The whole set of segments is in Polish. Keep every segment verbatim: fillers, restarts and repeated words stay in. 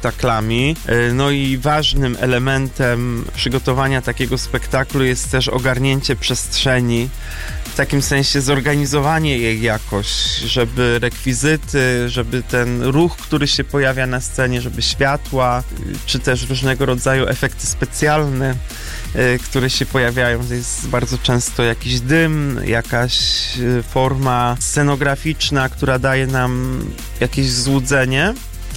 spektaklami. No i ważnym elementem przygotowania takiego spektaklu jest też ogarnięcie przestrzeni, w takim sensie zorganizowanie jej jakoś, żeby rekwizyty, żeby ten ruch, który się pojawia na scenie, żeby światła, czy też różnego rodzaju efekty specjalne, które się pojawiają. To jest bardzo często jakiś dym, jakaś forma scenograficzna, która daje nam jakieś złudzenie.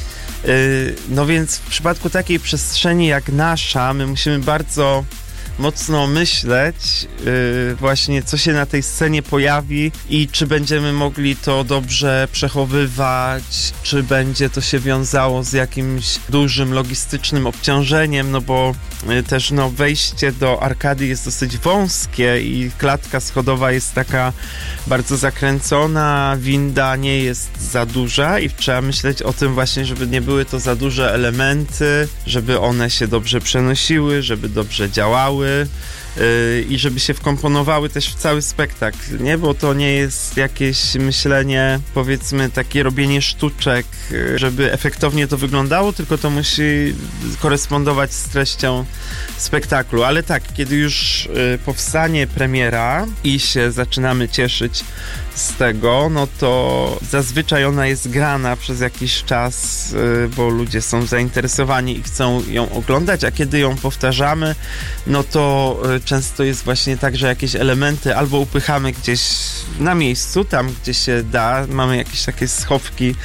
No więc w przypadku takiej przestrzeni jak nasza, my musimy bardzo mocno myśleć yy, właśnie, co się na tej scenie pojawi i czy będziemy mogli to dobrze przechowywać, czy będzie to się wiązało z jakimś dużym logistycznym obciążeniem, no bo yy, też no, wejście do arkady jest dosyć wąskie i klatka schodowa jest taka bardzo zakręcona, winda nie jest za duża i trzeba myśleć o tym właśnie, żeby nie były to za duże elementy, żeby one się dobrze przenosiły, żeby dobrze działały i żeby się wkomponowały też w cały spektakl, nie? Bo to nie jest jakieś myślenie, powiedzmy, takie robienie sztuczek, żeby efektownie to wyglądało, tylko to musi korespondować z treścią spektaklu. Ale tak, kiedy już powstanie premiera i się zaczynamy cieszyć z tego, no to zazwyczaj ona jest grana przez jakiś czas, bo ludzie są zainteresowani i chcą ją oglądać, a kiedy ją powtarzamy, no to często jest właśnie tak, że jakieś elementy albo upychamy gdzieś na miejscu, tam gdzie się da, mamy jakieś takie schowki,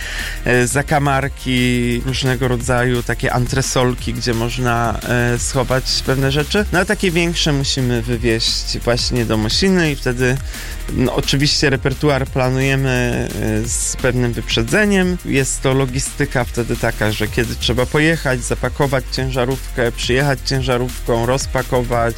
zakamarki, różnego rodzaju takie antresolki, gdzie można schować pewne rzeczy, no a takie większe musimy wywieźć właśnie do Mosiny i wtedy no, oczywiście repertuar planujemy z pewnym wyprzedzeniem. Jest to logistyka wtedy taka, że kiedy trzeba pojechać, zapakować ciężarówkę, przyjechać ciężarówką, rozpakować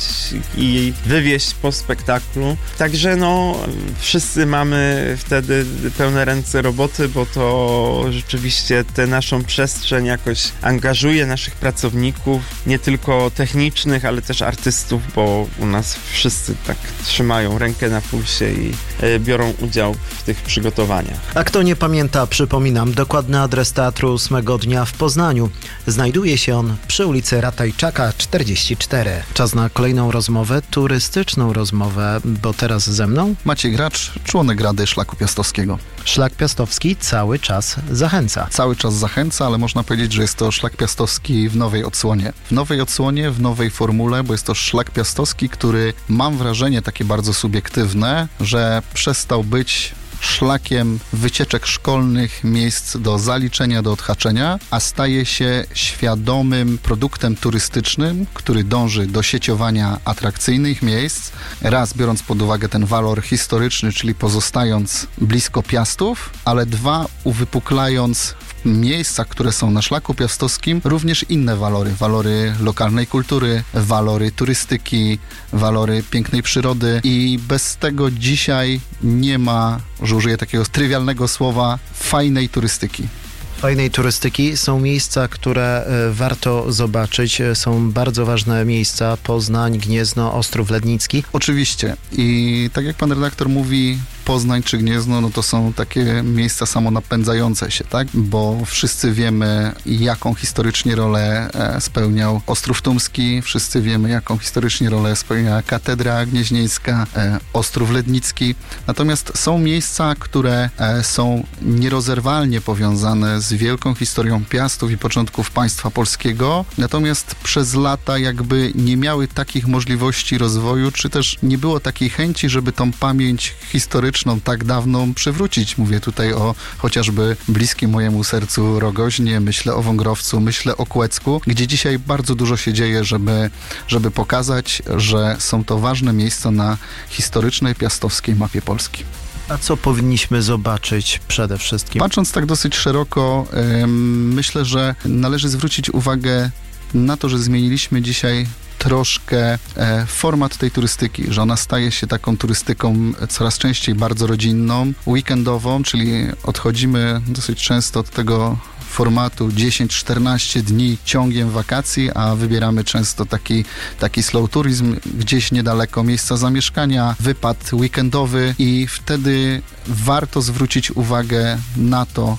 i wywieźć po spektaklu. Także no, wszyscy mamy wtedy pełne ręce roboty, bo to rzeczywiście tę naszą przestrzeń jakoś angażuje naszych pracowników, nie tylko technicznych, ale też artystów, bo u nas wszyscy tak trzymają rękę na pulsie i biorą udział w tych przygotowaniach. A kto nie pamięta, przypominam, dokładny adres Teatru ósmego Dnia w Poznaniu. Znajduje się on przy ulicy Ratajczaka czterdzieści cztery. Czas na kolejną rozmowę, turystyczną rozmowę, bo teraz ze mną Maciej Gracz, członek Rady Szlaku Piastowskiego. Szlak Piastowski cały czas zachęca. Cały czas zachęca, ale można powiedzieć, że jest to Szlak Piastowski w nowej odsłonie. W nowej odsłonie, w nowej formule, bo jest to Szlak Piastowski, który, mam wrażenie takie bardzo subiektywne, że przestał być szlakiem wycieczek szkolnych, miejsc do zaliczenia, do odhaczenia, a staje się świadomym produktem turystycznym, który dąży do sieciowania atrakcyjnych miejsc, raz biorąc pod uwagę ten walor historyczny, czyli pozostając blisko Piastów, ale dwa uwypuklając miejsca, które są na Szlaku Piastowskim, również inne walory. Walory lokalnej kultury, walory turystyki, walory pięknej przyrody i bez tego dzisiaj nie ma, że użyję takiego trywialnego słowa, fajnej turystyki. Fajnej turystyki są miejsca, które warto zobaczyć. Są bardzo ważne miejsca. Poznań, Gniezno, Ostrów Lednicki. Oczywiście. I tak jak pan redaktor mówi, Poznań czy Gniezno, no to są takie miejsca samonapędzające się, tak? Bo wszyscy wiemy, jaką historycznie rolę spełniał Ostrów Tumski, wszyscy wiemy, jaką historycznie rolę spełniała Katedra Gnieźnieńska, Ostrów Lednicki. Natomiast są miejsca, które są nierozerwalnie powiązane z wielką historią Piastów i początków państwa polskiego, natomiast przez lata jakby nie miały takich możliwości rozwoju, czy też nie było takiej chęci, żeby tą pamięć historyczną tak dawną przywrócić. Mówię tutaj o chociażby bliskim mojemu sercu Rogoźnie, myślę o Wągrowcu, myślę o Kłecku, gdzie dzisiaj bardzo dużo się dzieje, żeby, żeby pokazać, że są to ważne miejsca na historycznej piastowskiej mapie Polski. A co powinniśmy zobaczyć przede wszystkim? Patrząc tak dosyć szeroko, yy, myślę, że należy zwrócić uwagę na to, że zmieniliśmy dzisiaj troszkę e, format tej turystyki, że ona staje się taką turystyką coraz częściej bardzo rodzinną, weekendową, czyli odchodzimy dosyć często od tego formatu dziesięć czternaście dni ciągiem wakacji, a wybieramy często taki, taki slow tourism, gdzieś niedaleko miejsca zamieszkania, wypad weekendowy i wtedy warto zwrócić uwagę na to,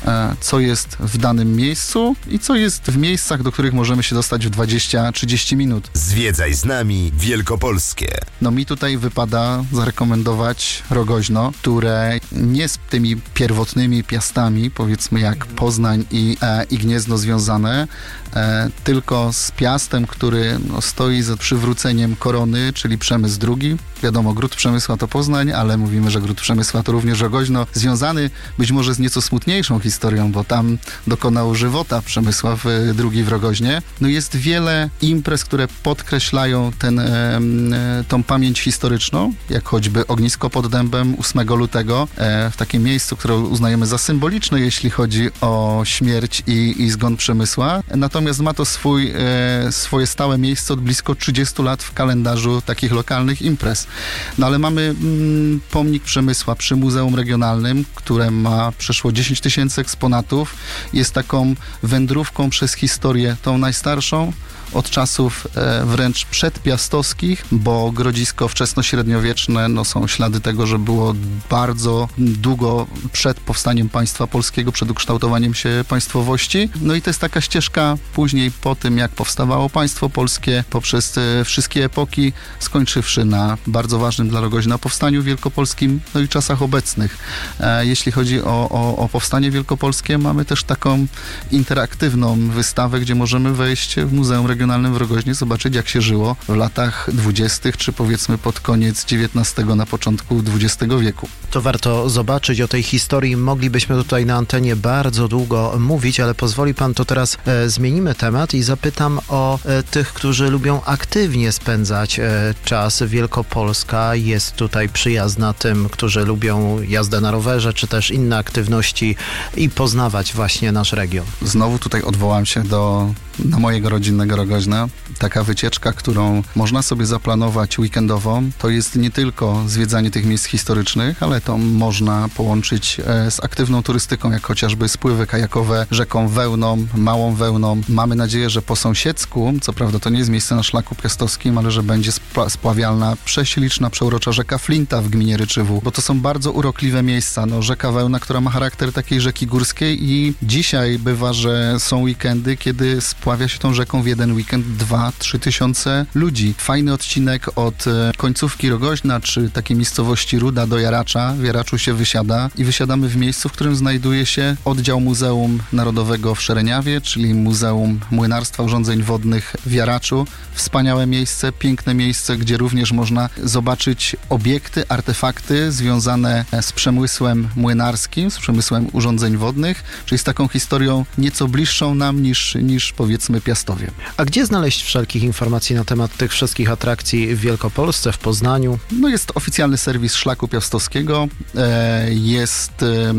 co jest w danym miejscu i co jest w miejscach, do których możemy się dostać w dwadzieścia trzydzieści minut. Zwiedzaj z nami Wielkopolskie. No mi tutaj wypada zarekomendować Rogoźno, które nie z tymi pierwotnymi piastami, powiedzmy jak Poznań i, e, i Gniezno związane, e, tylko z Piastem, który no, stoi za przywróceniem korony, czyli Przemysł drugi. Wiadomo, Gród Przemysła to Poznań, ale mówimy, że Gród Przemysła to również Rogoźno, związany być może z nieco smutniejszą historią, bo tam dokonał żywota Przemysław drugi w Rogoźnie. No jest wiele imprez, które podkreślają ten, e, tą pamięć historyczną, jak choćby Ognisko pod Dębem ósmego lutego, e, w takim miejscu, które uznajemy za symboliczne, jeśli chodzi o śmierć i, i zgon Przemysła. Natomiast ma to swój, e, swoje stałe miejsce od blisko trzydziestu lat w kalendarzu takich lokalnych imprez. No ale mamy mm, pomnik Przemysła przy Muzeum Regionalnym, które ma przeszło dziesięć tysięcy eksponatów. Jest taką wędrówką przez historię, tą najstarszą, od czasów e, wręcz przedpiastowskich, bo grodzisko wczesnośredniowieczne, no są ślady tego, że było bardzo długo przed powstaniem państwa polskiego, przed ukształtowaniem się państwowości. No i to jest taka ścieżka później po tym, jak powstawało państwo polskie, poprzez e, wszystkie epoki, skończywszy na bardzo ważnym dla Rogoźna powstaniu wielkopolskim, no i czasach obecnych. E, jeśli chodzi o, o, o powstanie wielkopolskie, mamy też taką interaktywną wystawę, gdzie możemy wejść w Muzeum Regionalnym w Rogoźnie, zobaczyć jak się żyło w latach dwudziestych, czy powiedzmy pod koniec dziewiętnastego, na początku dwudziestego wieku. To warto zobaczyć. O tej historii moglibyśmy tutaj na antenie bardzo długo mówić, ale pozwoli pan, to teraz e, zmienimy temat i zapytam o e, tych, którzy lubią aktywnie spędzać e, czas. Wielkopolska jest tutaj przyjazna tym, którzy lubią jazdę na rowerze, czy też inne aktywności i poznawać właśnie nasz region. Znowu tutaj odwołam się do, do mojego rodzinnego Rogoźna. Taka wycieczka, którą można sobie zaplanować weekendową, to jest nie tylko zwiedzanie tych miejsc historycznych, ale to można połączyć e, z aktywną turystyką, jak chociażby spływy kajakowe rzeką Wełną, Małą Wełną. Mamy nadzieję, że po sąsiedzku, co prawda to nie jest miejsce na szlaku piastowskim, ale że będzie spla- spławialna, prześliczna, przeurocza rzeka Flinta w gminie Ryczywół, bo to są bardzo urokliwe miejsca. No, rzeka Wełna, która ma charakter takiej rzeki górskiej i dzisiaj bywa, że są weekendy, kiedy spławia się tą rzeką w jeden weekend dwa, trzy tysiące ludzi. Fajny odcinek od e, końcówki Rogoźna, czy takiej miejscowości Ruda do Jaracza. W Jaraczu się wysiada i wysiadamy w miejscu, w którym znajduje się oddział Muzeum Narodowego w Szereniawie, czyli Muzeum Młynarstwa Urządzeń Wodnych w Jaraczu. Wspaniałe miejsce, piękne miejsce, gdzie również można zobaczyć obiekty, artefakty związane z przemysłem młynarskim, z przemysłem urządzeń wodnych, czyli z taką historią nieco bliższą nam niż, niż powiedzmy Piastowie. A gdzie znaleźć wszelkich informacji na temat tych wszystkich atrakcji w Wielkopolsce, w Poznaniu? No jest oficjalny serwis Szlaku Piastowskiego, e, jest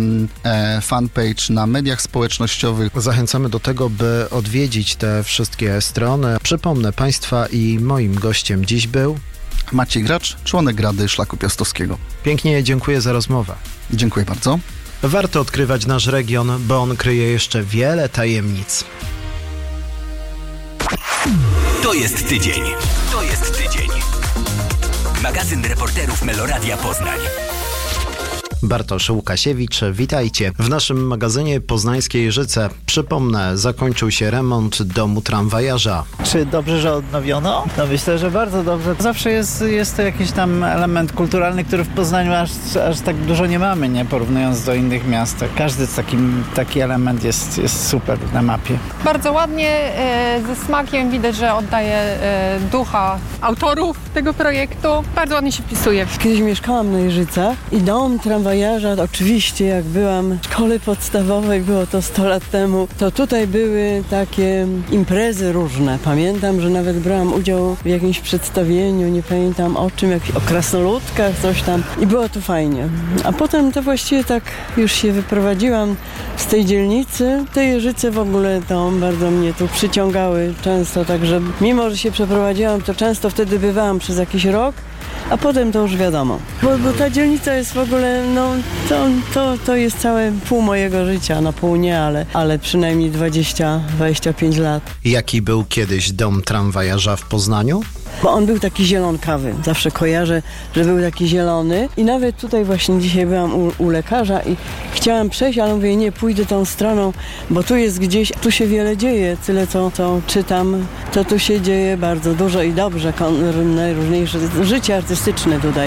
e, fanpage na mediach społecznościowych. Zachęcamy do tego, by odwiedzić te wszystkie strony. Przypomnę, państwa i moim gościem dziś był Maciej Gracz, członek Rady Szlaku Piastowskiego. Pięknie dziękuję za rozmowę. Dziękuję bardzo. Warto odkrywać nasz region, bo on kryje jeszcze wiele tajemnic. To jest tydzień. To jest tydzień. Magazyn reporterów Meloradia Poznań. Bartosz Łukasiewicz, witajcie. W naszym magazynie Poznańskie Jeżyce, przypomnę, zakończył się remont domu tramwajarza. Czy dobrze, że odnowiono? No myślę, że bardzo dobrze. Zawsze jest, jest to jakiś tam element kulturalny, który w Poznaniu aż, aż tak dużo nie mamy, nie porównując do innych miast. Każdy taki, taki element jest, jest super na mapie. Bardzo ładnie, e, ze smakiem, widać, że oddaje e, ducha autorów tego projektu. Bardzo ładnie się wpisuje. Kiedyś mieszkałam na Jeżycach i dom tramwajarza, oczywiście jak byłam w szkole podstawowej, było to sto lat temu, to tutaj były takie imprezy różne. Pamiętam, że nawet brałam udział w jakimś przedstawieniu, nie pamiętam o czym, jak, o krasnoludkach, coś tam i było to fajnie. A potem to właściwie tak już się wyprowadziłam z tej dzielnicy. Te Jeżyce w ogóle to bardzo mnie tu przyciągały często, także mimo, że się przeprowadziłam, to często wtedy bywałam przez jakiś rok, a potem to już wiadomo. Bo, bo ta dzielnica jest w ogóle, no to, to, to jest całe pół mojego życia, no pół nie, ale, ale przynajmniej dwadzieścia, dwadzieścia pięć lat. Jaki był kiedyś dom tramwajarza w Poznaniu? bo on był taki zielonkawy. Zawsze kojarzę, że był taki zielony i nawet tutaj właśnie dzisiaj byłam u, u lekarza i chciałam przejść, ale mówię, nie, pójdę tą stroną, bo tu jest gdzieś, tu się wiele dzieje, tyle co, co czytam, to tu się dzieje bardzo dużo i dobrze, kon, najróżniejsze życie artystyczne tutaj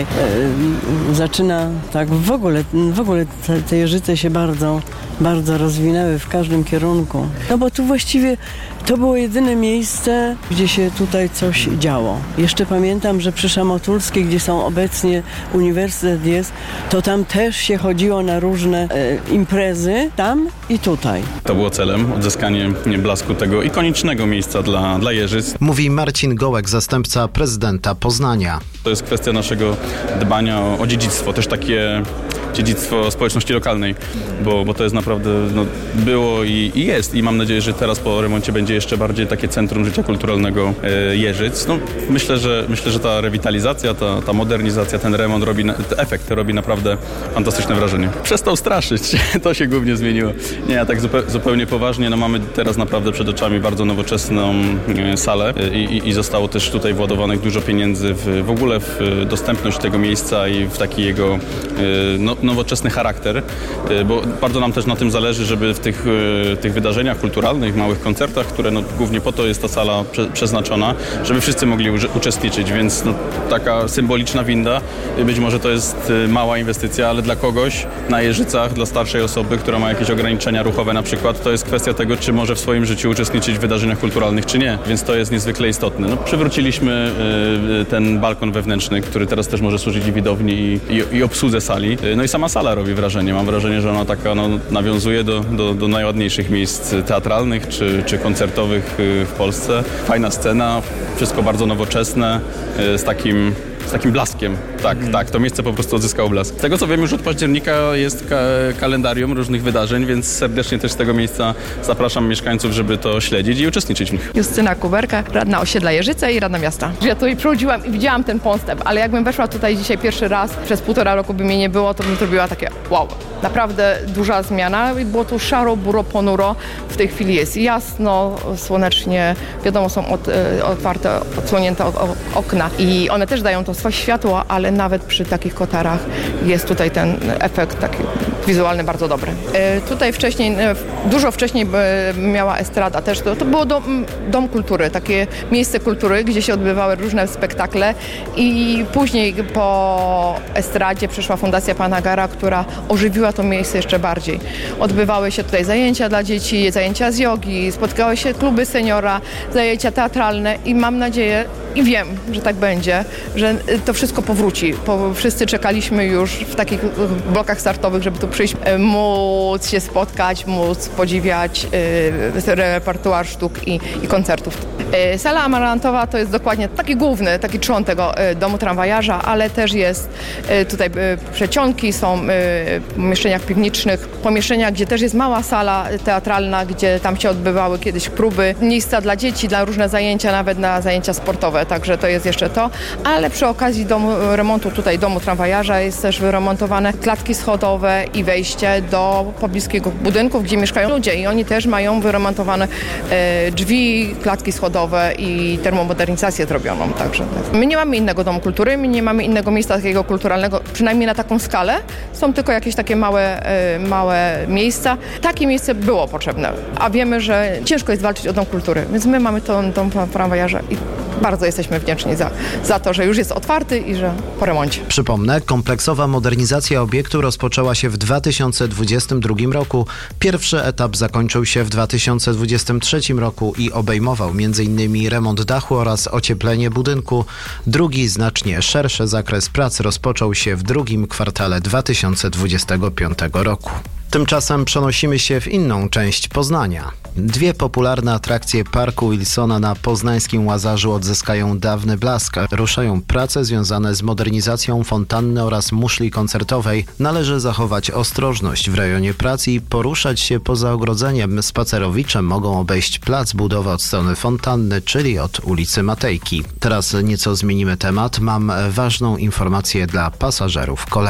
e, zaczyna tak w ogóle, w ogóle te, te Jeżyce się bardzo, bardzo rozwinęły w każdym kierunku. No bo tu właściwie to było jedyne miejsce, gdzie się tutaj coś działo. Jeszcze pamiętam, że przy Szamotulskiej, gdzie są obecnie uniwersytet jest, to tam też się chodziło na różne e, imprezy, tam i tutaj. To było celem, odzyskanie blasku tego ikonicznego miejsca dla, dla Jeżyc. Mówi Marcin Gołek, zastępca prezydenta Poznania. To jest kwestia naszego dbania o, o dziedzictwo, też takie dziedzictwo społeczności lokalnej, bo, bo to jest naprawdę, no, było i, i jest i mam nadzieję, że teraz po remoncie będzie jeszcze bardziej takie centrum życia kulturalnego e, Jeżyc. No, myślę, że, myślę, że ta rewitalizacja, ta, ta modernizacja, ten remont robi, ten efekt robi naprawdę fantastyczne wrażenie. Przestał straszyć, to się głównie zmieniło. Nie, a tak zupe, zupełnie poważnie, no mamy teraz naprawdę przed oczami bardzo nowoczesną e, salę i, i, i zostało też tutaj władowanych dużo pieniędzy w, w ogóle w dostępność tego miejsca i w taki jego e, no, nowoczesny charakter, bo bardzo nam też na tym zależy, żeby w tych, tych wydarzeniach kulturalnych, małych koncertach, które no, głównie po to jest ta sala prze, przeznaczona, żeby wszyscy mogli u, uczestniczyć, więc no, taka symboliczna winda, być może to jest mała inwestycja, ale dla kogoś na Jeżycach, dla starszej osoby, która ma jakieś ograniczenia ruchowe na przykład, to jest kwestia tego, czy może w swoim życiu uczestniczyć w wydarzeniach kulturalnych, czy nie, więc to jest niezwykle istotne. No, przywróciliśmy y, ten balkon wewnętrzny, który teraz też może służyć i widowni i, i, i obsłudze sali, no i sama sala robi wrażenie. Mam wrażenie, że ona taka no, nawiązuje do, do, do najładniejszych miejsc teatralnych czy, czy koncertowych w Polsce. Fajna scena, wszystko bardzo nowoczesne, z takim z takim blaskiem. Tak, mm. tak, to miejsce po prostu odzyskało blask. Z tego co wiem, już od października jest ka- kalendarium różnych wydarzeń, więc serdecznie też z tego miejsca zapraszam mieszkańców, żeby to śledzić i uczestniczyć w nich. Justyna Kuberka, radna osiedla Jeżyce i radna miasta. Ja tutaj przychodziłam i widziałam ten postęp, ale jakbym weszła tutaj dzisiaj pierwszy raz, przez półtora roku by mnie nie było, to bym zrobiła takie wow, naprawdę duża zmiana. Było tu szaro, buro, ponuro. W tej chwili jest jasno, słonecznie, wiadomo, są od, otwarte, odsłonięte okna i one też dają to swoje światło, ale nawet przy takich kotarach jest tutaj ten efekt taki wizualny bardzo dobry. E, tutaj wcześniej, e, dużo wcześniej e, miała estrada też, to, to było dom, dom kultury, takie miejsce kultury, gdzie się odbywały różne spektakle i później po estradzie przyszła Fundacja Pana Gara, która ożywiła to miejsce jeszcze bardziej. Odbywały się tutaj zajęcia dla dzieci, zajęcia z jogi, spotkały się kluby seniora, zajęcia teatralne i mam nadzieję i wiem, że tak będzie, że to wszystko powróci. Po, wszyscy czekaliśmy już w takich blokach startowych, żeby tu przyjść, móc się spotkać, móc podziwiać y, repertuar sztuk i, i koncertów. Y, sala amarantowa to jest dokładnie taki główny, taki trzon tego y, domu tramwajarza, ale też jest y, tutaj y, przecionki, są y, w pomieszczeniach piwniczych, pomieszczenia, gdzie też jest mała sala teatralna, gdzie tam się odbywały kiedyś próby, miejsca dla dzieci, dla różne zajęcia, nawet na zajęcia sportowe, także to jest jeszcze to, ale przy okazji domu, remontu tutaj domu tramwajarza jest też wyremontowane klatki schodowe i wejście do pobliskiego budynków, gdzie mieszkają ludzie i oni też mają wyremontowane e, drzwi, klatki schodowe i termomodernizację zrobioną. Także my nie mamy innego domu kultury, my nie mamy innego miejsca takiego kulturalnego, przynajmniej na taką skalę. Są tylko jakieś takie małe, e, małe miejsca. Takie miejsce było potrzebne, a wiemy, że ciężko jest walczyć o dom kultury, więc my mamy to dom tramwajarza i bardzo jesteśmy wdzięczni za, za to, że już jest otwarty i że po remoncie. Przypomnę, kompleksowa modernizacja obiektu rozpoczęła się w dwa tysiące dwudziestym drugim roku. Pierwszy etap zakończył się w dwa tysiące dwudziestym trzecim roku i obejmował między innymi remont dachu oraz ocieplenie budynku. Drugi, znacznie szerszy zakres prac rozpoczął się w drugim kwartale dwa tysiące dwudziestego piątego roku. Tymczasem przenosimy się w inną część Poznania. Dwie popularne atrakcje Parku Wilsona na poznańskim Łazarzu odzyskają dawny blask. Ruszają prace związane z modernizacją fontanny oraz muszli koncertowej. Należy zachować ostrożność w rejonie prac i poruszać się poza ogrodzeniem. Spacerowicze mogą obejść plac budowy od strony fontanny, czyli od ulicy Matejki. Teraz nieco zmienimy temat. Mam ważną informację dla pasażerów kolei.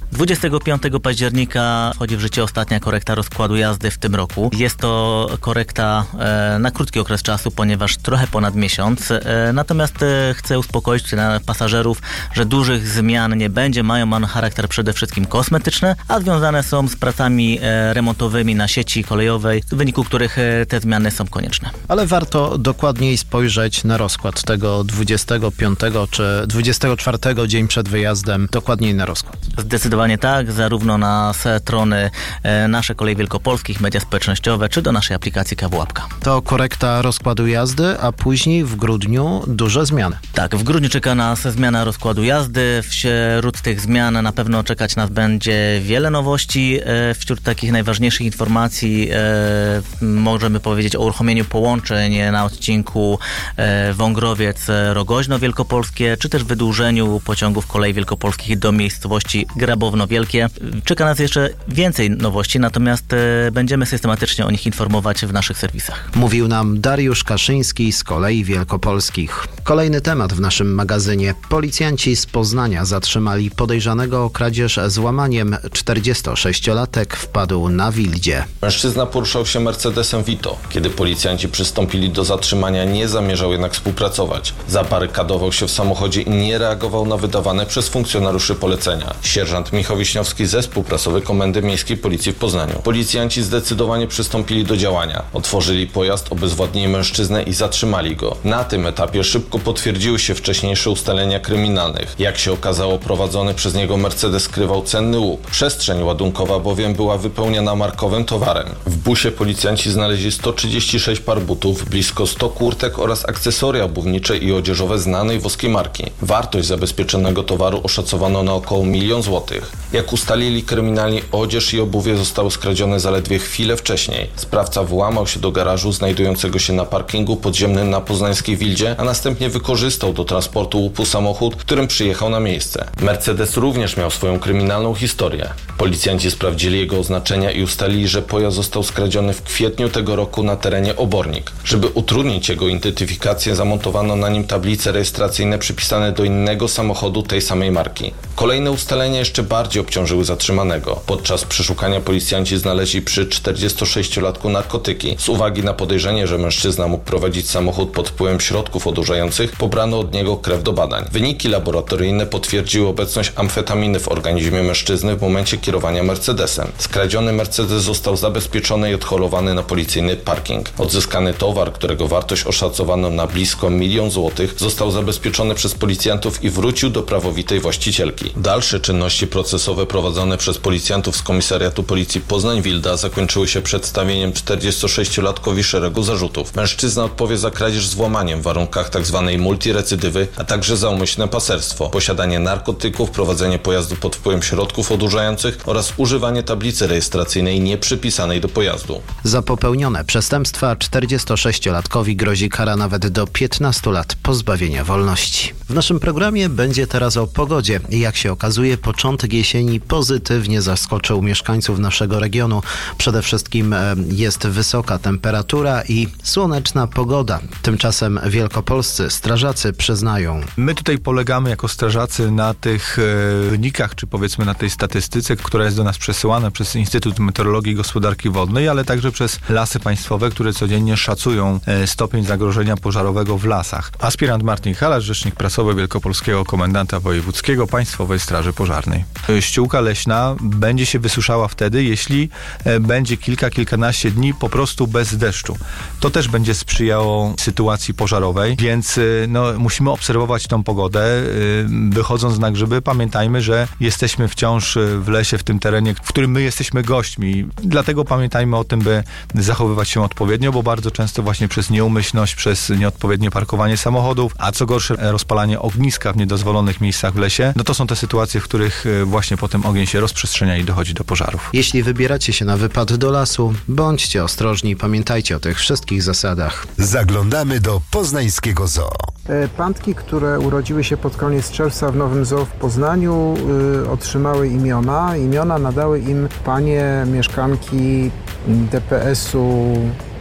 dwudziestego piątego października wchodzi w życie ostatnia korekta rozkładu jazdy w tym roku. Jest to korekta e, na krótki okres czasu, ponieważ trochę ponad miesiąc. E, natomiast e, chcę uspokoić na pasażerów, że dużych zmian nie będzie. Mają one charakter przede wszystkim kosmetyczny, a związane są z pracami e, remontowymi na sieci kolejowej, w wyniku których e, te zmiany są konieczne. Ale warto dokładniej spojrzeć na rozkład tego dwudziestego piątego czy dwudziestego czwartego dzień przed wyjazdem, dokładniej na rozkład. Zdecydowanie tak, zarówno na strony e, nasze Kolei Wielkopolskich, media społecznościowe, czy do naszej aplikacji K W Łapka. To korekta rozkładu jazdy, a później w grudniu duże zmiany. Tak, w grudniu czeka nas zmiana rozkładu jazdy. Wśród tych zmian na pewno czekać nas będzie wiele nowości. E, wśród takich najważniejszych informacji e, możemy powiedzieć o uruchomieniu połączeń na odcinku e, Wągrowiec-Rogoźno Wielkopolskie, czy też wydłużeniu pociągów Kolei Wielkopolskich do miejscowości Grabowno Wielkie. Czeka nas jeszcze więcej nowości, natomiast e, będziemy systematycznie o nich informować w naszych serwisach. Mówił nam Dariusz Kaszyński z Kolei Wielkopolskich. Kolejny temat w naszym magazynie. Policjanci z Poznania zatrzymali podejrzanego o kradzież z łamaniem. czterdziestosześciolatek wpadł na Wildzie. Mężczyzna poruszał się Mercedesem Vito. Kiedy policjanci przystąpili do zatrzymania, nie zamierzał jednak współpracować. Zabarykadował się w samochodzie i nie reagował na wydawane przez funkcjonariuszy polecenia. Sierżant Michał Wiśniowski, zespół prasowy Komendy Miejskiej Policji w Poznaniu. Policjanci zdecydowanie przystąpili do działania. Otworzyli pojazd, obezwładnili mężczyznę i zatrzymali go. Na tym etapie szybko potwierdziły się wcześniejsze ustalenia kryminalnych. Jak się okazało, prowadzony przez niego Mercedes skrywał cenny łup. Przestrzeń ładunkowa bowiem była wypełniona markowym towarem. W busie policjanci znaleźli sto trzydzieści sześć par butów, blisko sto kurtek oraz akcesoria obuwnicze i odzieżowe znanej włoskiej marki. Wartość zabezpieczonego towaru oszacowano na około milion złotych. Jak ustalili kryminalni, odzież i obuwie zostały skradzione zaledwie chwilę wcześniej. Sprawca włamał się do garażu znajdującego się na parkingu podziemnym na poznańskiej Wildzie, a następnie wykorzystał do transportu łupu samochód, którym przyjechał na miejsce. Mercedes również miał swoją kryminalną historię. Policjanci sprawdzili jego oznaczenia i ustalili, że pojazd został skradziony w kwietniu tego roku na terenie Obornik. Żeby utrudnić jego identyfikację, zamontowano na nim tablice rejestracyjne przypisane do innego samochodu tej samej marki. Kolejne ustalenia jeszcze bardziej obciążyły zatrzymanego. Podczas przeszukania policjanci znaleźli przy czterdziestosześciolatku narkotyki. Z uwagi na podejrzenie, że mężczyzna mógł prowadzić samochód pod wpływem środków odurzających, pobrano od niego krew do badań. Wyniki laboratoryjne potwierdziły obecność amfetaminy w organizmie mężczyzny w momencie kierowania Mercedesem. Skradziony Mercedes został zabezpieczony i odholowany na policyjny parking. Odzyskany towar, którego wartość oszacowano na blisko milion złotych, został zabezpieczony przez policjantów i wrócił do prawowitej właścicielki. Dalsze czynności procesowe prowadzone przez policjantów z Komisariatu Policji Poznań-Wilda zakończyły się przedstawieniem czterdziestosześciolatkowi szeregu zarzutów. Mężczyzna odpowie za kradzież z włamaniem w warunkach tzw. multirecydywy, a także za umyślne paserstwo, posiadanie narkotyków, prowadzenie pojazdu pod wpływem środków odurzających oraz używanie tablicy rejestracyjnej nieprzypisanej do pojazdu. Za popełnione przestępstwa czterdziestosześciolatkowi grozi kara nawet do piętnastu lat pozbawienia wolności. W naszym programie będzie teraz o pogodzie. Jak się okazuje, początek jesieni pozytywnie zaskoczył mieszkańców naszego regionu. Przede wszystkim jest wysoka temperatura i słoneczna pogoda. Tymczasem wielkopolscy strażacy przyznają: my tutaj polegamy jako strażacy na tych e, wynikach, czy powiedzmy na tej statystyce, która jest do nas przesyłana przez Instytut Meteorologii i Gospodarki Wodnej, ale także przez Lasy Państwowe, które codziennie szacują e, stopień zagrożenia pożarowego w lasach. Aspirant Martin Halasz, rzecznik prasowy Wielkopolskiego Komendanta Wojewódzkiego Państwowej Straży Pożarnej. Ściółka leśna będzie się wysuszała wtedy, jeśli e, będzie kilka, kilkanaście dni po prostu bez deszczu. To też będzie sprzyjało sytuacji pożarowej, więc e, no, musimy obserwować tą pogodę. E, wychodząc na grzyby, pamiętajmy, że jesteśmy wciąż w lesie, w tym terenie, w którym my jesteśmy gośćmi. Dlatego pamiętajmy o tym, by zachowywać się odpowiednio, bo bardzo często właśnie przez nieumyślność, przez nieodpowiednie parkowanie samochodów, a co gorsze rozpalanie ogniska w niedozwolonych miejscach w lesie, no to są te sytuacje, w których właśnie potem ogień się rozprzestrzenia i dochodzi do pożarów. Jeśli wybieracie się na wypad do lasu, bądźcie ostrożni, pamiętajcie o tych wszystkich zasadach. Zaglądamy do poznańskiego zoo. Pantki, które urodziły się pod koniec czerwca w Nowym Zoo w Poznaniu, y, otrzymały imiona. Imiona nadały im panie mieszkanki D P S-u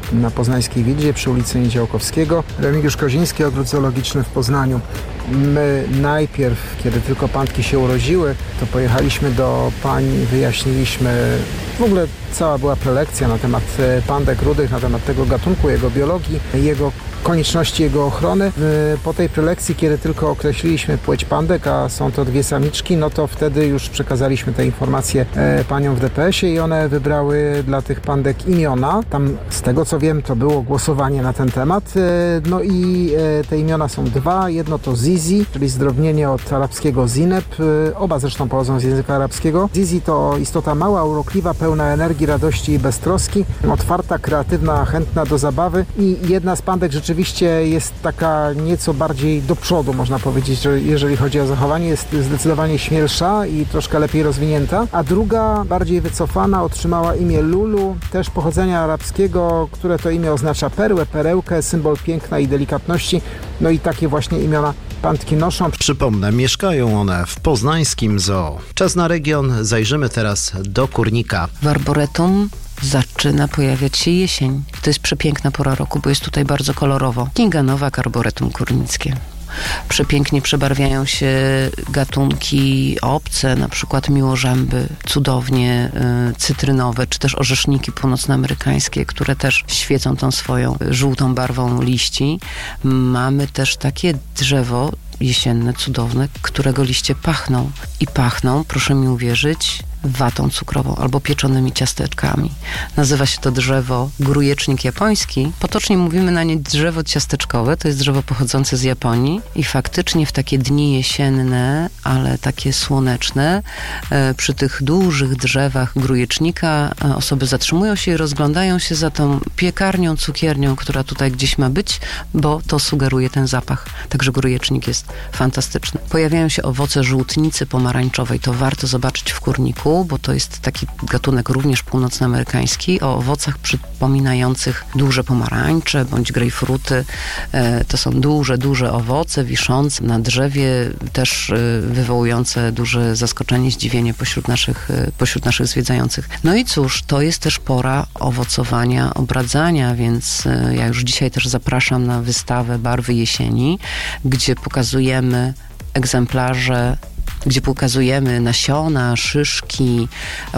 na Poznańskiej Wildzie przy ulicy Niedziałkowskiego. Remigiusz Koziński, Ogród Zoologiczny w Poznaniu. My najpierw, kiedy tylko pandki się urodziły, to pojechaliśmy do pań, wyjaśniliśmy, w ogóle cała była prelekcja na temat pandek rudych, na temat tego gatunku, jego biologii, jego konieczności jego ochrony. Po tej prelekcji, kiedy tylko określiliśmy płeć pandek, a są to dwie samiczki, no to wtedy już przekazaliśmy te informacje paniom w D P S ie i one wybrały dla tych pandek imiona. Tam, z tego co wiem, to było głosowanie na ten temat. No i te imiona są dwa. Jedno to Zizi, czyli zdrobnienie od arabskiego Zineb. Oba zresztą pochodzą z języka arabskiego. Zizi to istota mała, urokliwa, pełna energii, radości i beztroski, otwarta, kreatywna, chętna do zabawy i jedna z pandek rzeczywiście jest taka nieco bardziej do przodu, można powiedzieć, że jeżeli chodzi o zachowanie, jest zdecydowanie śmielsza i troszkę lepiej rozwinięta, a druga, bardziej wycofana, otrzymała imię Lulu, też pochodzenia arabskiego, które to imię oznacza perłę, perełkę, symbol piękna i delikatności, no i takie właśnie imiona pandki noszą. Przypomnę, mieszkają one w poznańskim zoo. Czas na region, zajrzymy teraz do Kurnika. W Arboretum zaczyna pojawiać się jesień. To jest przepiękna pora roku, bo jest tutaj bardzo kolorowo. Kinga Nowak, Arboretum Kurnickie. Przepięknie przebarwiają się gatunki obce, na przykład miłożęby, cudownie y, cytrynowe, czy też orzeszniki północnoamerykańskie, które też świecą tą swoją żółtą barwą liści. Mamy też takie drzewo jesienne, cudowne, którego liście pachną. I pachną, proszę mi uwierzyć, watą cukrową albo pieczonymi ciasteczkami. Nazywa się to drzewo grujecznik japoński. Potocznie mówimy na nie drzewo ciasteczkowe. To jest drzewo pochodzące z Japonii i faktycznie w takie dni jesienne, ale takie słoneczne, e, przy tych dużych drzewach grujecznika e, osoby zatrzymują się i rozglądają się za tą piekarnią, cukiernią, która tutaj gdzieś ma być, bo to sugeruje ten zapach. Także grujecznik jest fantastyczny. Pojawiają się owoce żółtnicy pomarańczowej. To warto zobaczyć w Kurniku, bo to jest taki gatunek również północnoamerykański o owocach przypominających duże pomarańcze bądź grejpfruty. E, to są duże, duże owoce wiszące na drzewie, też e, wywołujące duże zaskoczenie, zdziwienie pośród naszych, e, pośród naszych zwiedzających. No i cóż, to jest też pora owocowania, obradzania, więc e, ja już dzisiaj też zapraszam na wystawę Barwy Jesieni, gdzie pokazujemy egzemplarze, gdzie pokazujemy nasiona, szyszki,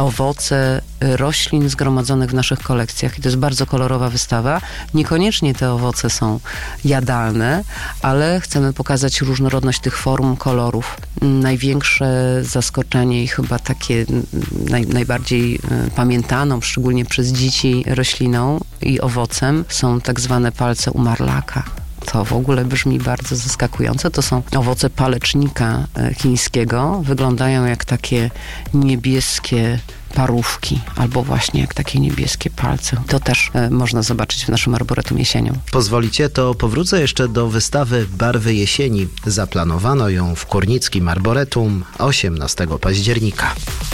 owoce roślin zgromadzonych w naszych kolekcjach. I to jest bardzo kolorowa wystawa. Niekoniecznie te owoce są jadalne, ale chcemy pokazać różnorodność tych form, kolorów. Największe zaskoczenie i chyba takie naj, najbardziej pamiętaną, szczególnie przez dzieci, rośliną i owocem są tak zwane palce umarlaka. To w ogóle brzmi bardzo zaskakująco. To są owoce palecznika chińskiego. Wyglądają jak takie niebieskie parówki, albo właśnie jak takie niebieskie palce. To też e, można zobaczyć w naszym Arboretum jesienią. Pozwolicie, to powrócę jeszcze do wystawy Barwy Jesieni. Zaplanowano ją w Kurnickim Arboretum osiemnastego października.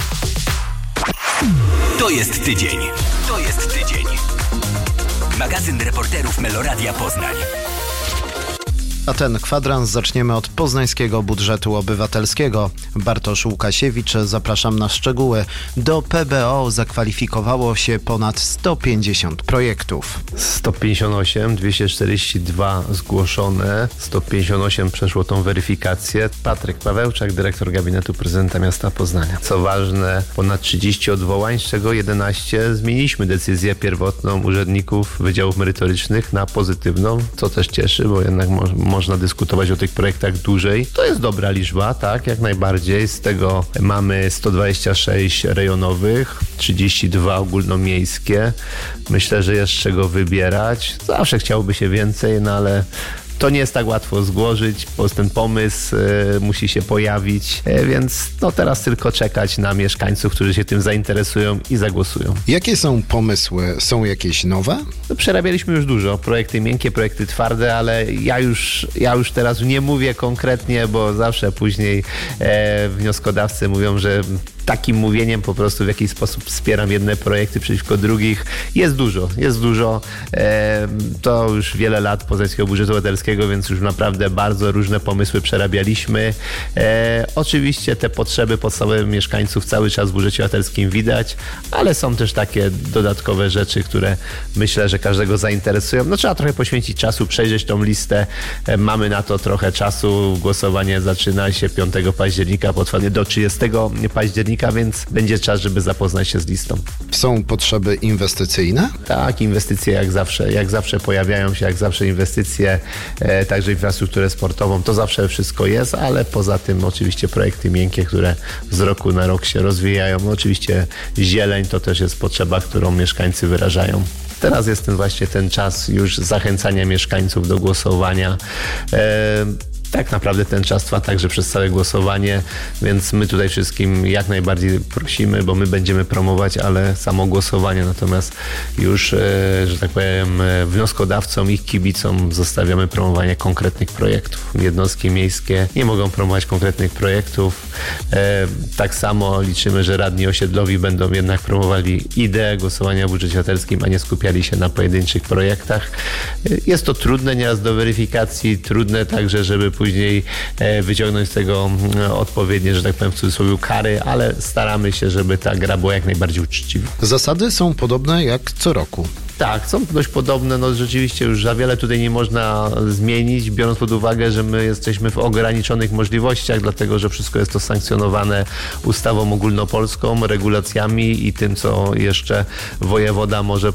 To jest tydzień. To jest tydzień. Magazyn reporterów Meloradia Poznań. A ten kwadrans zaczniemy od poznańskiego budżetu obywatelskiego. Bartosz Łukasiewicz, zapraszam na szczegóły. Do P B O zakwalifikowało się ponad sto pięćdziesiąt projektów. sto pięćdziesiąt osiem, dwieście czterdzieści dwa zgłoszone, sto pięćdziesiąt osiem przeszło tą weryfikację. Patryk Pawełczak, dyrektor gabinetu prezydenta miasta Poznania. Co ważne, ponad trzydzieści odwołań, z czego jedenaście zmieniliśmy decyzję pierwotną urzędników wydziałów merytorycznych na pozytywną, co też cieszy, bo jednak mo- można dyskutować o tych projektach dłużej. To jest dobra liczba, tak, jak najbardziej. Z tego mamy sto dwadzieścia sześć rejonowych, trzydzieści dwa ogólnomiejskie. Myślę, że jest z czego wybierać. Zawsze chciałoby się więcej, no ale to nie jest tak łatwo złożyć, bo ten pomysł y, musi się pojawić, y, więc no teraz tylko czekać na mieszkańców, którzy się tym zainteresują i zagłosują. Jakie są pomysły? Są jakieś nowe? No, przerabialiśmy już dużo. Projekty miękkie, projekty twarde, ale ja już, ja już teraz nie mówię konkretnie, bo zawsze później e, wnioskodawcy mówią, że takim mówieniem po prostu w jakiś sposób wspieram jedne projekty przeciwko drugich. Jest dużo, jest dużo. E, to już wiele lat poznańskiego budżetu obywatelskiego, więc już naprawdę bardzo różne pomysły przerabialiśmy. E, oczywiście te potrzeby podstawowe mieszkańców cały czas w budżecie obywatelskim widać, ale są też takie dodatkowe rzeczy, które myślę, że każdego zainteresują. No trzeba trochę poświęcić czasu, przejrzeć tą listę. E, mamy na to trochę czasu. Głosowanie zaczyna się piątego października, potrwa do trzydziestego października, więc będzie czas, żeby zapoznać się z listą. Są potrzeby inwestycyjne? Tak, inwestycje jak zawsze, jak zawsze pojawiają się, jak zawsze inwestycje, e, także infrastrukturę sportową, to zawsze wszystko jest, ale poza tym oczywiście projekty miękkie, które z roku na rok się rozwijają. No, oczywiście zieleń to też jest potrzeba, którą mieszkańcy wyrażają. Teraz jest ten właśnie ten czas już zachęcania mieszkańców do głosowania. E, Tak naprawdę ten czas trwa także przez całe głosowanie, więc my tutaj wszystkim jak najbardziej prosimy, bo my będziemy promować, ale samo głosowanie, natomiast już, że tak powiem, wnioskodawcom i kibicom zostawiamy promowanie konkretnych projektów. Jednostki miejskie nie mogą promować konkretnych projektów. Tak samo liczymy, że radni osiedlowi będą jednak promowali ideę głosowania w budżecie obywatelskim, a nie skupiali się na pojedynczych projektach. Jest to trudne nieraz do weryfikacji, trudne także, żeby później wyciągnąć z tego odpowiednie, że tak powiem w cudzysłowie, kary, ale staramy się, żeby ta gra była jak najbardziej uczciwa. Zasady są podobne jak co roku. Tak, są dość podobne, no rzeczywiście już za wiele tutaj nie można zmienić, biorąc pod uwagę, że my jesteśmy w ograniczonych możliwościach, dlatego że wszystko jest to sankcjonowane ustawą ogólnopolską, regulacjami i tym, co jeszcze wojewoda może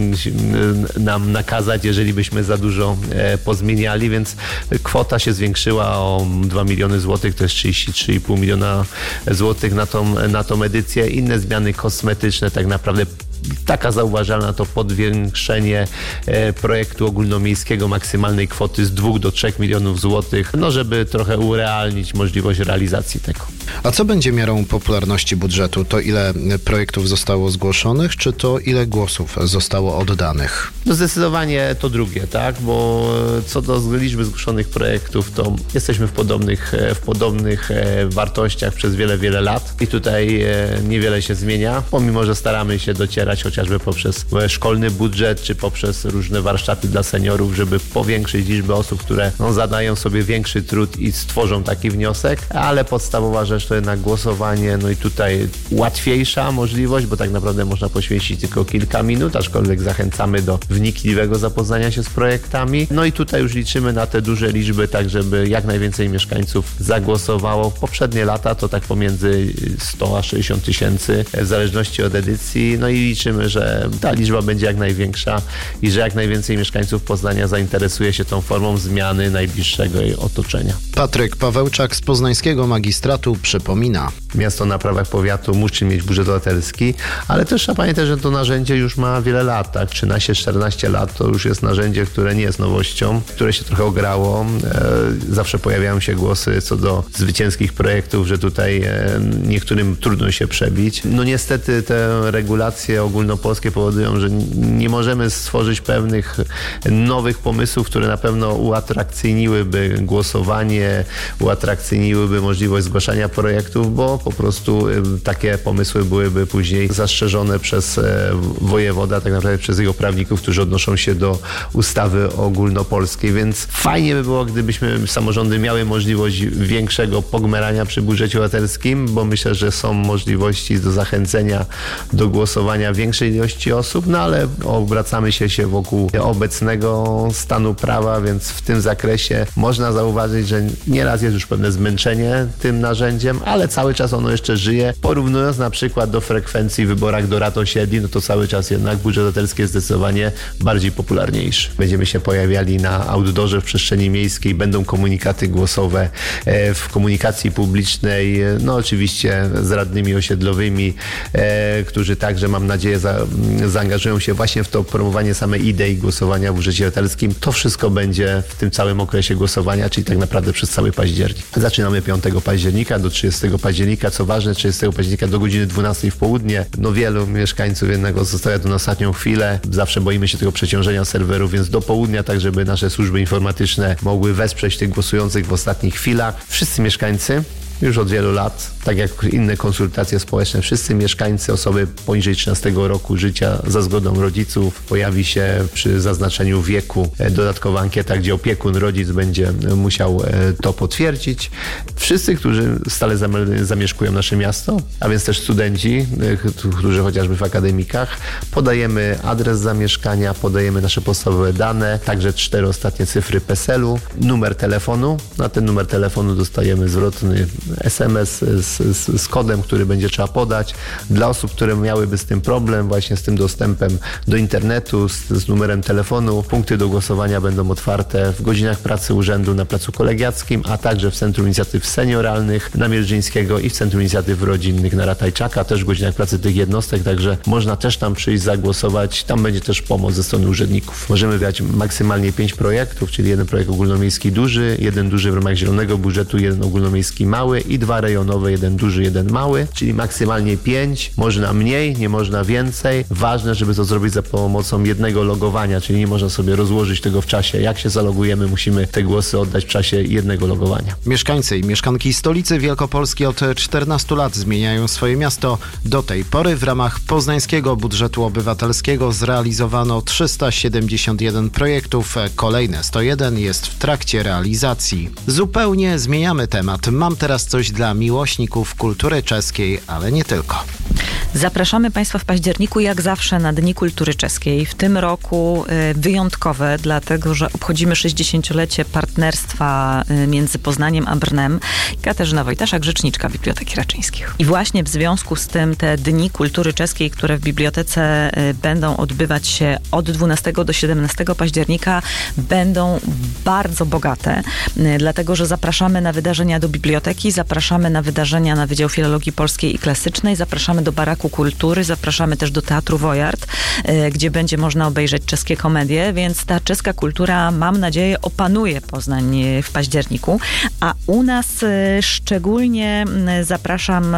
nam nakazać, jeżeli byśmy za dużo pozmieniali, więc kwota się zwiększyła o dwa miliony złotych, to jest trzydzieści trzy i pół miliona złotych na tą, na tą edycję. Inne zmiany kosmetyczne tak naprawdę taka zauważalna to podwiększenie e, projektu ogólnomiejskiego maksymalnej kwoty z dwóch do trzech milionów złotych, no żeby trochę urealnić możliwość realizacji tego. A co będzie miarą popularności budżetu? To ile projektów zostało zgłoszonych, czy to ile głosów zostało oddanych? No zdecydowanie to drugie, tak, bo co do liczby zgłoszonych projektów, to jesteśmy w podobnych, w podobnych wartościach przez wiele, wiele lat i tutaj niewiele się zmienia, pomimo że staramy się docierać chociażby poprzez szkolny budżet, czy poprzez różne warsztaty dla seniorów, żeby powiększyć liczbę osób, które no, zadają sobie większy trud i stworzą taki wniosek, ale podstawowa rzecz to jednak głosowanie, no i tutaj łatwiejsza możliwość, bo tak naprawdę można poświęcić tylko kilka minut, aczkolwiek zachęcamy do wnikliwego zapoznania się z projektami. No i tutaj już liczymy na te duże liczby, tak żeby jak najwięcej mieszkańców zagłosowało. W poprzednie lata to tak pomiędzy sto a sześćdziesiąt tysięcy w zależności od edycji, no i liczymy, że ta liczba będzie jak największa i że jak najwięcej mieszkańców Poznania zainteresuje się tą formą zmiany najbliższego jej otoczenia. Patryk Pawełczak z Poznańskiego Magistratu przypomina. Miasto na prawach powiatu musi mieć budżet obywatelski, ale też trzeba pamiętać, że to narzędzie już ma wiele lat, tak? trzynaście czternaście lat to już jest narzędzie, które nie jest nowością, które się trochę ograło. E, zawsze pojawiają się głosy co do zwycięskich projektów, że tutaj e, niektórym trudno się przebić. No niestety te regulacje ogólnopolskie powodują, że nie możemy stworzyć pewnych nowych pomysłów, które na pewno uatrakcyjniłyby głosowanie, uatrakcyjniłyby możliwość zgłaszania projektów, bo po prostu takie pomysły byłyby później zastrzeżone przez wojewoda, tak naprawdę przez jego prawników, którzy odnoszą się do ustawy ogólnopolskiej, więc fajnie by było, gdybyśmy samorządy miały możliwość większego pogmerania przy budżecie obywatelskim, bo myślę, że są możliwości do zachęcenia do głosowania większej ilości osób, no ale obracamy się, się wokół obecnego stanu prawa, więc w tym zakresie można zauważyć, że nieraz jest już pewne zmęczenie tym narzędziem, ale cały czas ono jeszcze żyje. Porównując na przykład do frekwencji w wyborach do rad osiedli, no to cały czas jednak budżet obywatelski jest zdecydowanie bardziej popularniejszy. Będziemy się pojawiali na outdoorze w przestrzeni miejskiej, będą komunikaty głosowe w komunikacji publicznej, no oczywiście z radnymi osiedlowymi, którzy także mam nadzieję za, zaangażują się właśnie w to promowanie samej idei głosowania w budżecie obywatelskim. To wszystko będzie w tym całym okresie głosowania, czyli tak naprawdę przez cały październik. Zaczynamy piątego października do trzydziestego października. Co ważne, trzydziestego października do godziny dwunastej w południe. No wielu mieszkańców jednak zostawia to na ostatnią chwilę. Zawsze boimy się tego przeciążenia serwerów, więc do południa, tak żeby nasze służby informatyczne mogły wesprzeć tych głosujących w ostatnich chwilach. Wszyscy mieszkańcy już od wielu lat, tak jak inne konsultacje społeczne. Wszyscy mieszkańcy, osoby poniżej trzynastego roku życia za zgodą rodziców, pojawi się przy zaznaczeniu wieku dodatkowa ankieta, gdzie opiekun, rodzic będzie musiał to potwierdzić. Wszyscy, którzy stale zamieszkują nasze miasto, a więc też studenci, którzy chociażby w akademikach, podajemy adres zamieszkania, podajemy nasze podstawowe dane, także cztery ostatnie cyfry PESEL-u, numer telefonu. Na ten numer telefonu dostajemy zwrotny es em es z, z, z kodem, który będzie trzeba podać. Dla osób, które miałyby z tym problem, właśnie z tym dostępem do internetu, z, z numerem telefonu, punkty do głosowania będą otwarte w godzinach pracy urzędu na Placu Kolegiackim, a także w Centrum Inicjatyw Senioralnych na Mierzyńskiego i w Centrum Inicjatyw Rodzinnych na Ratajczaka, też w godzinach pracy tych jednostek, także można też tam przyjść, zagłosować. Tam będzie też pomoc ze strony urzędników. Możemy wydać maksymalnie pięć projektów, czyli jeden projekt ogólnomiejski duży, jeden duży w ramach zielonego budżetu, jeden ogólnomiejski mały i dwa rejonowe, jeden duży, jeden mały, czyli maksymalnie pięć. Można mniej, nie można więcej. Ważne, żeby to zrobić za pomocą jednego logowania, czyli nie można sobie rozłożyć tego w czasie. Jak się zalogujemy, musimy te głosy oddać w czasie jednego logowania. Mieszkańcy i mieszkanki stolicy Wielkopolski od czternastu lat zmieniają swoje miasto. Do tej pory w ramach poznańskiego budżetu obywatelskiego zrealizowano trzysta siedemdziesiąt jeden projektów. Kolejne sto jeden jest w trakcie realizacji. Zupełnie zmieniamy temat. Mam teraz coś dla miłośników kultury czeskiej, ale nie tylko. Zapraszamy Państwa w październiku jak zawsze na Dni Kultury Czeskiej. W tym roku wyjątkowe, dlatego że obchodzimy sześćdziesięciolecie partnerstwa między Poznaniem a Brnem. Katarzyna Wojtaszak, rzeczniczka Biblioteki Raczyńskich. I właśnie w związku z tym te Dni Kultury Czeskiej, które w bibliotece będą odbywać się od dwunastego do siedemnastego października, będą bardzo bogate, dlatego że zapraszamy na wydarzenia do biblioteki, zapraszamy na wydarzenia na Wydział Filologii Polskiej i Klasycznej, zapraszamy do Baraku Kultury, zapraszamy też do Teatru Wojart, gdzie będzie można obejrzeć czeskie komedie, więc ta czeska kultura, mam nadzieję, opanuje Poznań w październiku, a u nas szczególnie zapraszam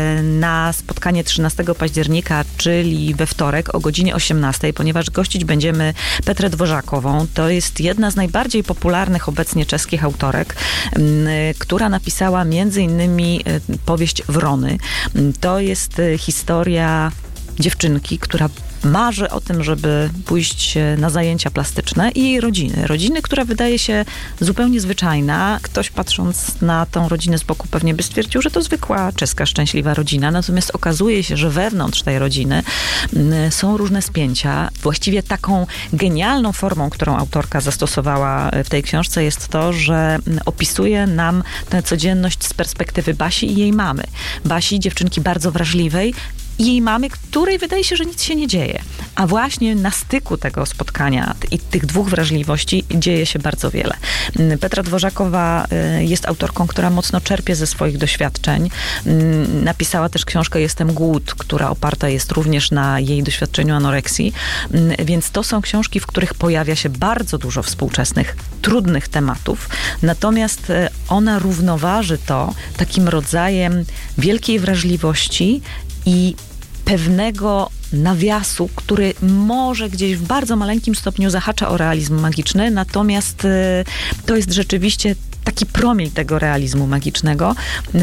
na spotkanie trzynastego października, czyli we wtorek o godzinie osiemnastej, ponieważ gościć będziemy Petrę Dworzakową. To jest jedna z najbardziej popularnych obecnie czeskich autorek, która napisała między innymi powieść Wrony. To jest historia dziewczynki, która marzy o tym, żeby pójść na zajęcia plastyczne, i jej rodziny. Rodziny, która wydaje się zupełnie zwyczajna. Ktoś patrząc na tą rodzinę z boku pewnie by stwierdził, że to zwykła czeska, szczęśliwa rodzina. Natomiast okazuje się, że wewnątrz tej rodziny są różne spięcia. Właściwie taką genialną formą, którą autorka zastosowała w tej książce, jest to, że opisuje nam tę codzienność z perspektywy Basi i jej mamy. Basi, dziewczynki bardzo wrażliwej, i jej mamy, której wydaje się, że nic się nie dzieje. A właśnie na styku tego spotkania i tych dwóch wrażliwości dzieje się bardzo wiele. Petra Dworzakowa jest autorką, która mocno czerpie ze swoich doświadczeń. Napisała też książkę Jestem głód, która oparta jest również na jej doświadczeniu anoreksji. Więc to są książki, w których pojawia się bardzo dużo współczesnych, trudnych tematów. Natomiast ona równoważy to takim rodzajem wielkiej wrażliwości i pewnego nawiasu, który może gdzieś w bardzo maleńkim stopniu zahacza o realizm magiczny, natomiast to jest rzeczywiście taki promień tego realizmu magicznego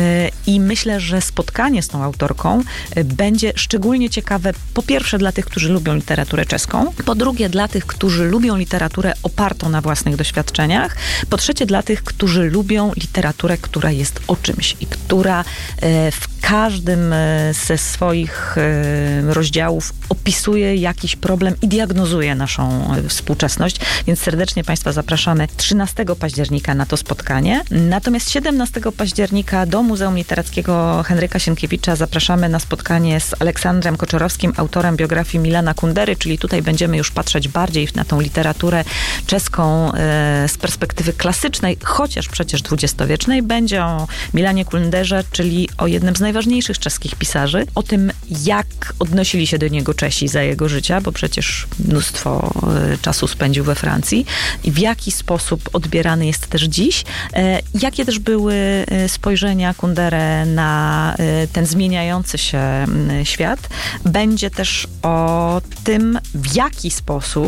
i myślę, że spotkanie z tą autorką będzie szczególnie ciekawe, po pierwsze dla tych, którzy lubią literaturę czeską, po drugie dla tych, którzy lubią literaturę opartą na własnych doświadczeniach, po trzecie dla tych, którzy lubią literaturę, która jest o czymś i która w każdym ze swoich rozdziałów opisuje jakiś problem i diagnozuje naszą współczesność, więc serdecznie Państwa zapraszamy trzynastego października na to spotkanie. Natomiast siedemnastego października do Muzeum Literackiego Henryka Sienkiewicza zapraszamy na spotkanie z Aleksandrem Koczorowskim, autorem biografii Milana Kundery, czyli tutaj będziemy już patrzeć bardziej na tą literaturę czeską z perspektywy klasycznej, chociaż przecież dwudziestowiecznej. Będzie o Milanie Kunderze, czyli o jednym z najważniejszych czeskich pisarzy, o tym, jak odnosili się do niego Czesi za jego życia, bo przecież mnóstwo czasu spędził we Francji, i w jaki sposób odbierany jest też dziś. Jakie też były spojrzenia Kundery na ten zmieniający się świat. Będzie też o tym, w jaki sposób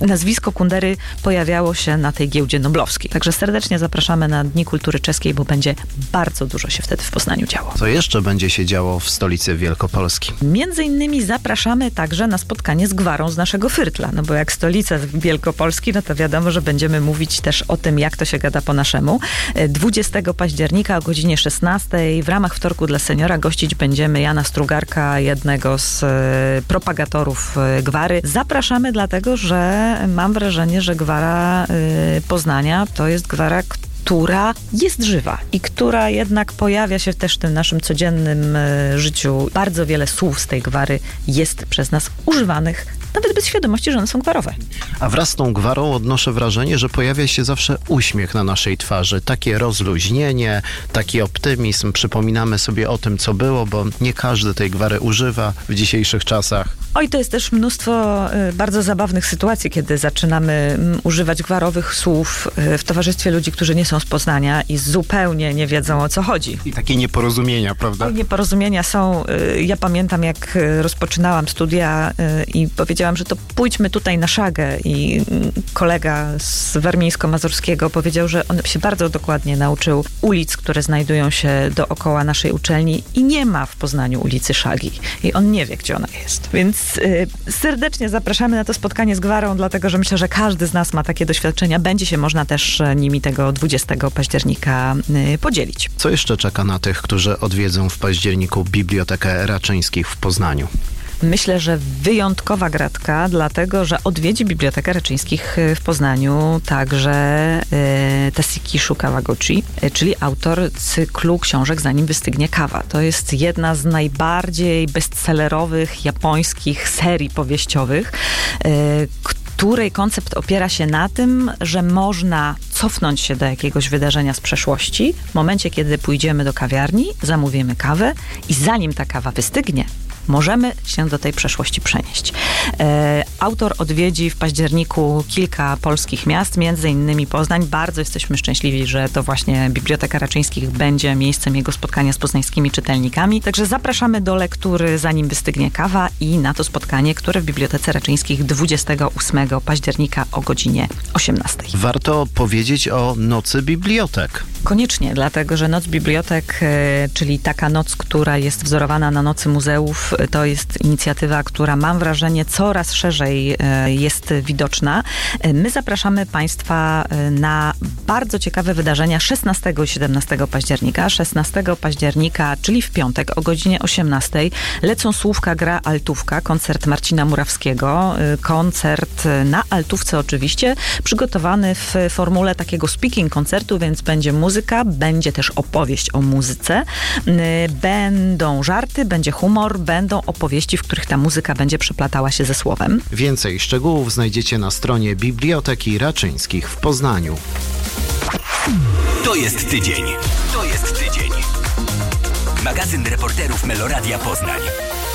nazwisko Kundery pojawiało się na tej giełdzie noblowskiej. Także serdecznie zapraszamy na Dni Kultury Czeskiej, bo będzie bardzo dużo się wtedy w Poznaniu działo. Co jeszcze będzie się działo w stolicy Wielkopolski? Między innymi zapraszamy także na spotkanie z gwarą z naszego Fyrtla, no bo jak stolica Wielkopolski, no to wiadomo, że będziemy mówić też o tym, jak to się gada po naszemu. dwudziestego października o godzinie szesnastej w ramach Wtorku dla Seniora gościć będziemy Jana Strugarka, jednego z propagatorów gwary. Zapraszamy dlatego, że mam wrażenie, że gwara Poznania to jest gwara, która jest żywa i która jednak pojawia się też w tym naszym codziennym życiu. Bardzo wiele słów z tej gwary jest przez nas używanych, nawet bez świadomości, że one są gwarowe. A wraz z tą gwarą odnoszę wrażenie, że pojawia się zawsze uśmiech na naszej twarzy. Takie rozluźnienie, taki optymizm. Przypominamy sobie o tym, co było, bo nie każdy tej gwary używa w dzisiejszych czasach. Oj, to jest też mnóstwo y, bardzo zabawnych sytuacji, kiedy zaczynamy y, używać gwarowych słów y, w towarzystwie ludzi, którzy nie są z Poznania i zupełnie nie wiedzą, o co chodzi. I takie nieporozumienia, prawda? Oj, nieporozumienia są. Y, ja pamiętam, jak y, rozpoczynałam studia y, i powiedziałam, że to pójdźmy tutaj na szagę i y, kolega z warmińsko-mazurskiego powiedział, że on się bardzo dokładnie nauczył ulic, które znajdują się dookoła naszej uczelni i nie ma w Poznaniu ulicy Szagi. I on nie wie, gdzie ona jest. Więc serdecznie zapraszamy na to spotkanie z gwarą, dlatego że myślę, że każdy z nas ma takie doświadczenia. Będzie się można też nimi tego dwudziestego października podzielić. Co jeszcze czeka na tych, którzy odwiedzą w październiku Bibliotekę Raczyńskich w Poznaniu? Myślę, że wyjątkowa gratka, dlatego że odwiedzi Bibliotekę Raczyńskich w Poznaniu także e, Tasuki Kawaguchi, e, czyli autor cyklu książek Zanim wystygnie kawa. To jest jedna z najbardziej bestsellerowych japońskich serii powieściowych, e, której koncept opiera się na tym, że można cofnąć się do jakiegoś wydarzenia z przeszłości w momencie, kiedy pójdziemy do kawiarni, zamówimy kawę i zanim ta kawa wystygnie, możemy się do tej przeszłości przenieść. E, autor odwiedzi w październiku kilka polskich miast, między innymi Poznań. Bardzo jesteśmy szczęśliwi, że to właśnie Biblioteka Raczyńskich będzie miejscem jego spotkania z poznańskimi czytelnikami. Także zapraszamy do lektury Zanim wystygnie kawa i na to spotkanie, które w Bibliotece Raczyńskich dwudziestego ósmego października o godzinie osiemnastej. Warto powiedzieć o Nocy Bibliotek. Koniecznie, dlatego że Noc Bibliotek, czyli taka noc, która jest wzorowana na Nocy Muzeów, to jest inicjatywa, która mam wrażenie coraz szerzej jest widoczna. My zapraszamy Państwa na bardzo ciekawe wydarzenia szesnastego i siedemnastego października. szesnastego października, czyli w piątek o godzinie osiemnastej lecą Słówka, gra altówka, koncert Marcina Murawskiego. Koncert na altówce oczywiście, przygotowany w formule takiego speaking koncertu, więc będzie muzyka, będzie też opowieść o muzyce, będą żarty, będzie humor, będą opowieści, w których ta muzyka będzie przeplatała się ze słowem. Więcej szczegółów znajdziecie na stronie Biblioteki Raczyńskich w Poznaniu. To jest tydzień. To jest tydzień. Magazyn reporterów Meloradia Poznań.